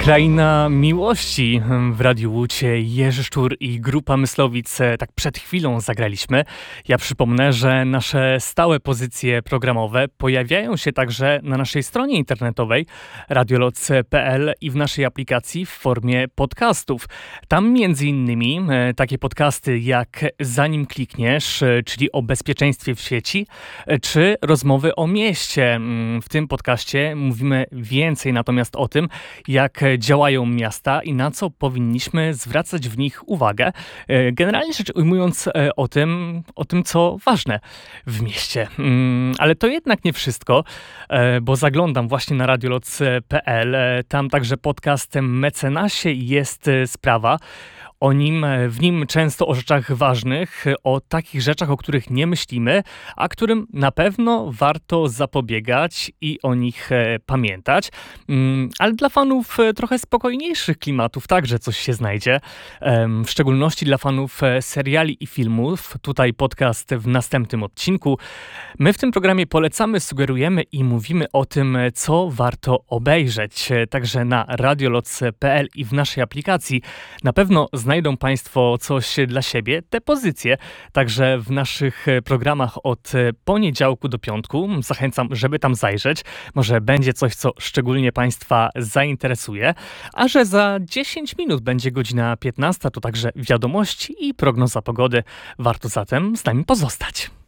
Kraina Miłości w Radiu Łódź. Jerzy Szczur i Grupa Myslowic tak przed chwilą zagraliśmy. Ja przypomnę, że nasze stałe pozycje programowe pojawiają się także na naszej stronie internetowej radioloc.pl i w naszej aplikacji w formie podcastów. Tam między innymi takie podcasty jak Zanim klikniesz, czyli o bezpieczeństwie w sieci, czy rozmowy o mieście. W tym podcaście mówimy więcej natomiast o tym, jak działają miasta i na co powinniśmy zwracać w nich uwagę. Generalnie rzecz ujmując o tym, co ważne w mieście. Ale to jednak nie wszystko, bo zaglądam właśnie na radioloc.pl. Tam także podcastem Mecenasie jest sprawa. W nim często o rzeczach ważnych, o takich rzeczach, o których nie myślimy, a którym na pewno warto zapobiegać i o nich pamiętać. Ale dla fanów trochę spokojniejszych klimatów także coś się znajdzie. W szczególności dla fanów seriali i filmów. Tutaj podcast w następnym odcinku. My w tym programie polecamy, sugerujemy i mówimy o tym, co warto obejrzeć. Także na radioloc.pl i w naszej aplikacji na pewno znajdą Państwo coś dla siebie, te pozycje. Także w naszych programach od poniedziałku do piątku zachęcam, żeby tam zajrzeć. Może będzie coś, co szczególnie Państwa zainteresuje. A że za 10 minut będzie godzina 15, to także wiadomości i prognoza pogody. Warto zatem z nami pozostać.